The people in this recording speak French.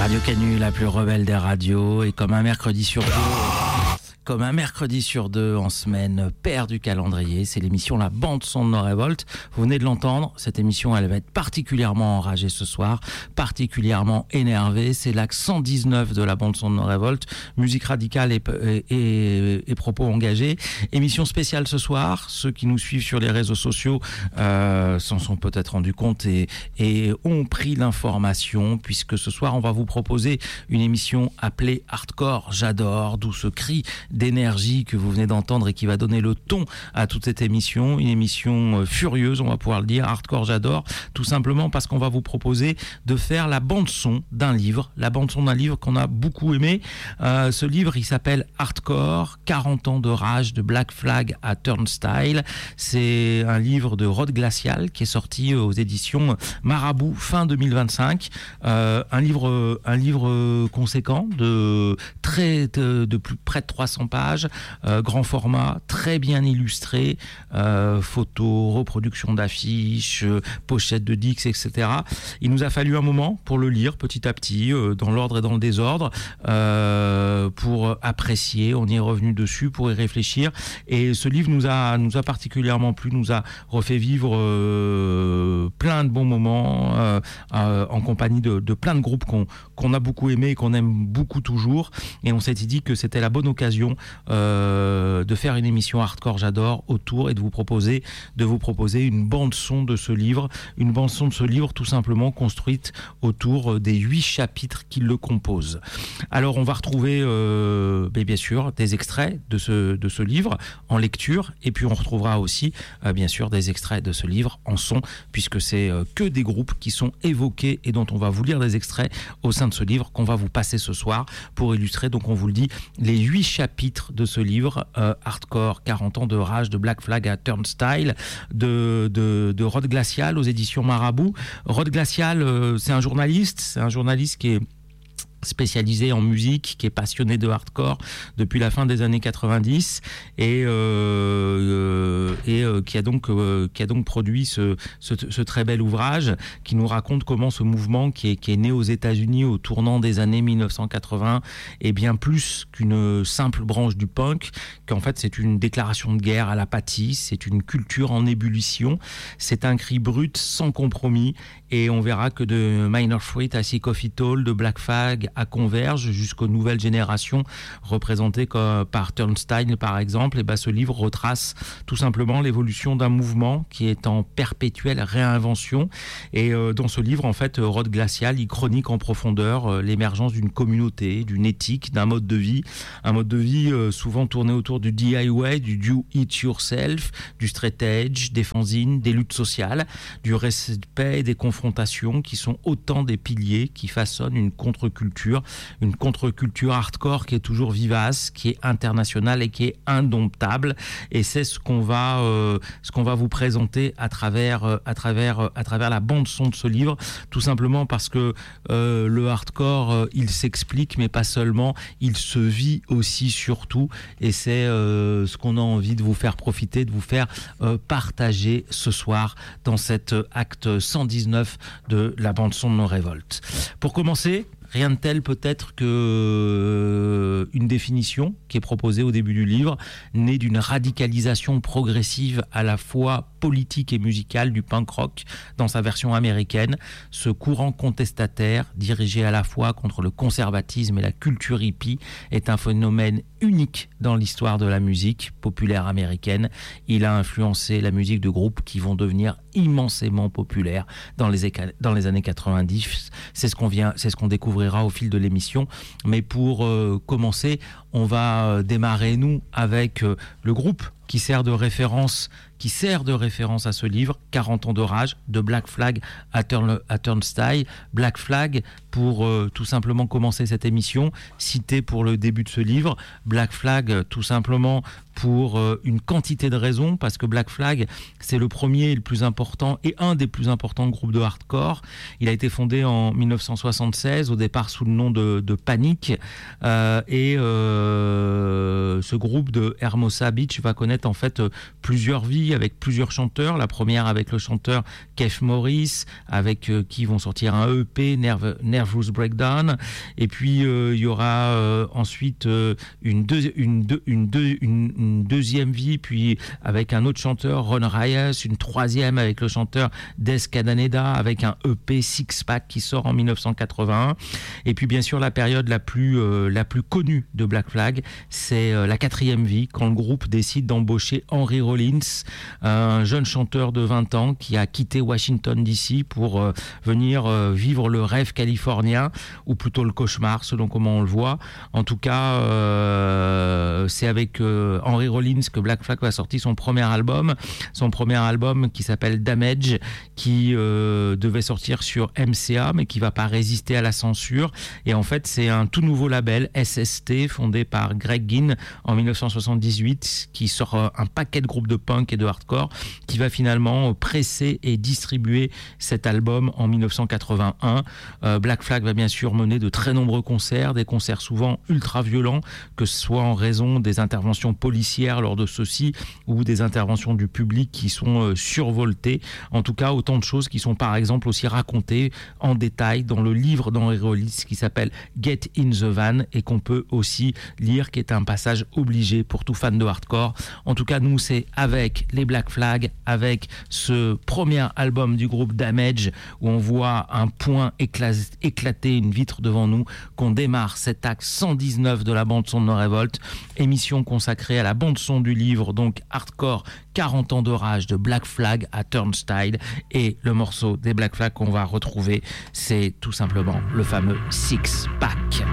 Radio Canu, la plus rebelle des radios, et comme un mercredi sur deux en semaine, père du calendrier, c'est l'émission La Bande Son de nos révoltes. Vous venez de l'entendre, cette émission elle va être particulièrement enragée ce soir, particulièrement énervée. C'est l'axe 119 de La Bande Son de nos révoltes, musique radicale et propos engagés. Émission spéciale ce soir, ceux qui nous suivent sur les réseaux sociaux s'en sont peut-être rendus compte et ont pris l'information, puisque ce soir on va vous proposer une émission appelée Hardcore J'adore, d'où ce cri d'énergie que vous venez d'entendre et qui va donner le ton à toute cette émission, une émission furieuse, on va pouvoir le dire, Hardcore J'adore, tout simplement parce qu'on va vous proposer de faire la bande-son d'un livre, qu'on a beaucoup aimé. Ce livre, il s'appelle Hardcore, 40 ans de rage de Black Flag à Turnstile. C'est un livre de Rod Glacial qui est sorti aux éditions Marabout fin 2025. Un livre conséquent de plus près de 300 pages, grand format, très bien illustré, photos, reproduction d'affiches, pochettes de Dix, etc. Il nous a fallu un moment pour le lire petit à petit, dans l'ordre et dans le désordre, pour apprécier. On y est revenu dessus pour y réfléchir. Et ce livre nous a particulièrement plu, nous a refait vivre plein de bons moments en compagnie de plein de groupes qu'on a beaucoup aimé et qu'on aime beaucoup toujours. Et on s'est dit que c'était la bonne occasion de faire une émission Hardcore J'adore autour et de vous proposer une bande son de ce livre, tout simplement construite autour des 8 chapitres qui le composent. Alors on va retrouver bien sûr des extraits de ce livre en lecture, et puis on retrouvera aussi bien sûr des extraits de ce livre en son, puisque c'est que des groupes qui sont évoqués et dont on va vous lire des extraits au sein de ce livre qu'on va vous passer ce soir pour illustrer, donc on vous le dit, les 8 chapitres de ce livre, Hardcore, 40 ans de rage de Black Flag à Turnstile, de Rod Glacial aux éditions Marabout. Rod Glacial, c'est un journaliste qui est spécialisé en musique, qui est passionné de hardcore depuis la fin des années 90 et qui a donc produit ce très bel ouvrage qui nous raconte comment ce mouvement qui est né aux États-Unis au tournant des années 1980 est bien plus qu'une simple branche du punk, qu'en fait c'est une déclaration de guerre à l'apathie, c'est une culture en ébullition, c'est un cri brut sans compromis. Et on verra que de Minor Threat à Sick of It All, de Black Flag à Converge jusqu'aux nouvelles générations représentées par Turnstile par exemple, et ce livre retrace tout simplement l'évolution d'un mouvement qui est en perpétuelle réinvention. Et dans ce livre en fait, Rod Glacial il chronique en profondeur l'émergence d'une communauté, d'une éthique, d'un mode de vie, souvent tourné autour du DIY, du do it yourself, du straight edge, des fanzines, des luttes sociales, du respect et des confrontations qui sont autant des piliers qui façonnent une contre-culture hardcore qui est toujours vivace, qui est internationale et qui est indomptable. Et c'est ce qu'on va vous présenter à travers la bande son de ce livre, tout simplement parce que le hardcore il s'explique, mais pas seulement, il se vit aussi surtout, et c'est ce qu'on a envie de vous faire profiter, de vous faire partager ce soir dans cet acte 119 de la bande son de nos révoltes. Pour commencer, rien de tel peut-être que une définition qui est proposée au début du livre, née d'une radicalisation progressive à la fois politique et musicale du punk rock dans sa version américaine. Ce courant contestataire, dirigé à la fois contre le conservatisme et la culture hippie, est un phénomène unique dans l'histoire de la musique populaire américaine. Il a influencé la musique de groupes qui vont devenir immensément populaires dans les années 90. C'est ce qu'on découvrira au fil de l'émission. Mais pour commencer, on va démarrer nous avec le groupe qui sert de référence à ce livre, 40 ans de rage, de Black Flag à Turnstile. Black Flag, pour tout simplement commencer cette émission, cité pour le début de ce livre. Black Flag, tout simplement pour une quantité de raisons, parce que Black Flag, c'est le premier et le plus important, et un des plus importants groupes de hardcore. Il a été fondé en 1976, au départ sous le nom de Panic, et ce groupe de Hermosa Beach va connaître en fait plusieurs vies avec plusieurs chanteurs. La première avec le chanteur Keith Morris, avec qui vont sortir un EP, Nerve Nervous Breakdown. Et puis il y aura ensuite une deuxième vie, puis avec un autre chanteur, Ron Reyes, une troisième avec le chanteur Des Castaneda, avec un EP Six Pack qui sort en 1981. Et puis bien sûr la période la plus connue de Black Flag, c'est la quatrième vie, quand le groupe décide d'embaucher Henry Rollins, un jeune chanteur de 20 ans qui a quitté Washington DC pour venir vivre le rêve californien, ou plutôt le cauchemar selon comment on le voit. En tout cas c'est avec Henry Rollins que Black Flag a sorti son premier album qui s'appelle Damage, qui devait sortir sur MCA mais qui va pas résister à la censure. Et en fait c'est un tout nouveau label, SST, fondé par Greg Ginn en 1978, qui sort un paquet de groupes de punk et de hardcore, qui va finalement presser et distribuer cet album en 1981. Black Flag va bien sûr mener de très nombreux concerts, des concerts souvent ultra violents, que ce soit en raison des interventions policières lors de ceux-ci ou des interventions du public qui sont survoltées. En tout cas, autant de choses qui sont par exemple aussi racontées en détail dans le livre d'Henry Rollins qui s'appelle Get in the Van, et qu'on peut aussi lire, qui est un passage obligé pour tout fan de hardcore. En tout cas, nous, c'est avec les Black Flag, avec ce premier album du groupe Damage, où on voit un point éclater une vitre devant nous, qu'on démarre cet acte 119 de la bande-son de No Revolt, émission consacrée à la bande-son du livre, donc Hardcore, 40 ans de rage de Black Flag à Turnstile. Et le morceau des Black Flag qu'on va retrouver, c'est tout simplement le fameux Six Pack.